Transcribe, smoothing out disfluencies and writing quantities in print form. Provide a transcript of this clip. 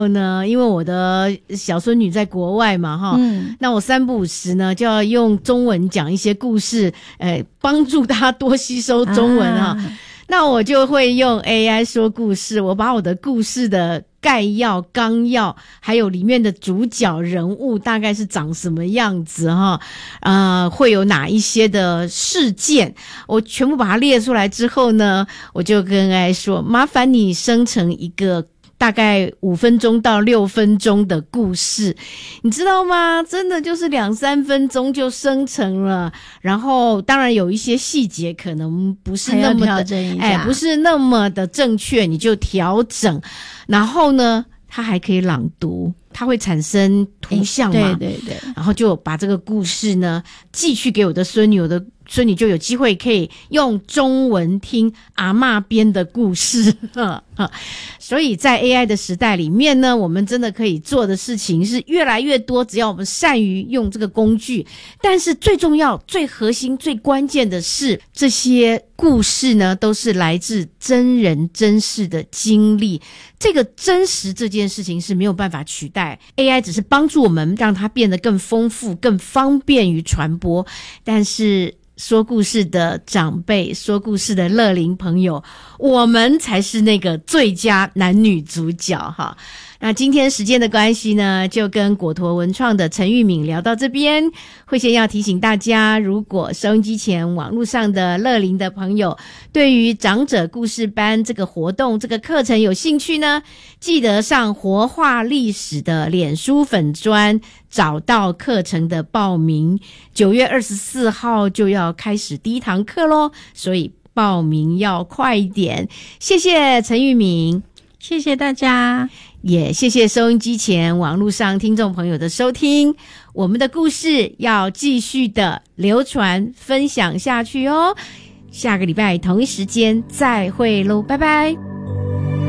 呢，因为我的小孙女在国外嘛哈，那我三不五时呢就要用中文讲一些故事，帮助她多吸收中文啊。那我就会用 AI 说故事，我把我的故事的概要、纲要，还有里面的主角人物大概是长什么样子哈，会有哪一些的事件，我全部把它列出来之后呢，我就跟 AI 说，麻烦你生成一个大概5分钟到6分钟的故事，你知道吗？真的就是2-3分钟就生成了，然后当然有一些细节可能不是那么的，不是那么的正确，你就调整。然后呢，它还可以朗读，它会产生图像嘛？对，然后就把这个故事呢寄去给我的孙女，我的孙女就有机会可以用中文听阿嬷编的故事。所以在 AI 的时代里面呢，我们真的可以做的事情是越来越多，只要我们善于用这个工具。但是最重要、最核心、最关键的是，这些故事呢都是来自真人真事的经历，这个真实这件事情是没有办法取代， AI 只是帮助我们让它变得更丰富、更方便于传播。但是说故事的长辈，说故事的乐龄朋友，我们才是那个最佳男女主角哈。那今天时间的关系呢，就跟果陀文创的陈玉敏聊到这边。会先要提醒大家，如果收音机前网络上的乐龄的朋友对于长者故事班这个活动、这个课程有兴趣呢，记得上活化历史的脸书粉专找到课程的报名。9月24号就要开始第1堂课咯，所以报名要快一点。谢谢陈玉敏， 谢谢大家， 也谢谢收音机前网络上听众朋友的收听。我们的故事要继续的流传分享下去哦。下个礼拜同一时间再会咯，拜拜。